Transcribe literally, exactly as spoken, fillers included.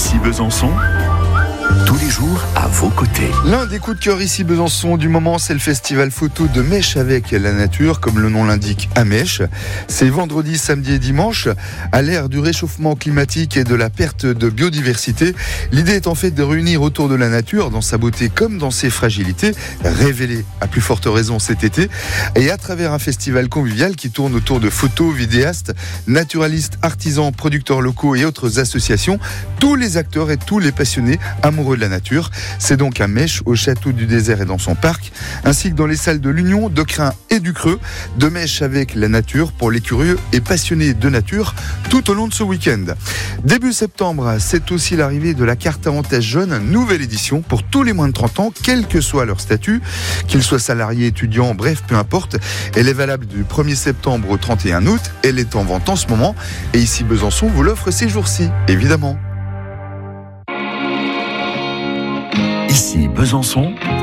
Ici Besançon, tous les jours à vos côtés. L'un des coups de cœur ici Besançon du moment, c'est le festival photo de Mèche avec la nature, comme le nom l'indique, à Mèche. C'est vendredi, samedi et dimanche. À l'ère du réchauffement climatique et de la perte de biodiversité, l'idée est en fait de réunir autour de la nature, dans sa beauté comme dans ses fragilités, révélées à plus forte raison cet été, et à travers un festival convivial qui tourne autour de photos, vidéastes, naturalistes, artisans, producteurs locaux et autres associations, tous les acteurs et tous les passionnés amoureux de la nature. C'est donc à Mèche, au Château du Désert et dans son parc, ainsi que dans les salles de l'Union, de Crin et du Creux, de Mèche avec la nature pour les curieux et passionnés de nature tout au long de ce week-end. Début septembre, c'est aussi l'arrivée de la carte à Antèche Jeune, nouvelle édition pour tous les moins de trente ans, quel que soit leur statut, qu'ils soient salariés, étudiants, bref, peu importe. Elle est valable du premier septembre au trente et un août, elle est en vente en ce moment, et ici Besançon vous l'offre ces jours-ci, évidemment. Ici Besançon,